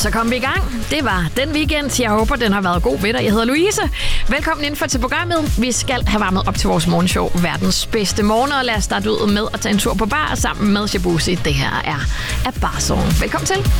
Så kom vi i gang. Det var den weekend. Jeg håber, den har været god ved dig. Jeg hedder Louise. Velkommen indenfor til programmet. Vi skal have varmet op til vores morgenshow. Verdens bedste morgen. Og lad os starte ud med at tage en tur på bar sammen med Shabuzi. Det her er Bar Song. Velkommen til.